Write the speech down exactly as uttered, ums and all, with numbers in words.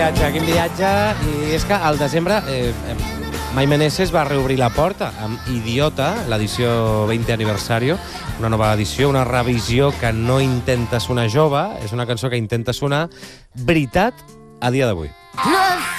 Viatge, quin viatge, i és que al desembre eh, Mai Meneses va reobrir la porta amb Idiota, l'edició vint aniversario, una nova edició, una revisió que no intenta sonar jove, és una cançó que intenta sonar veritat a dia d'avui.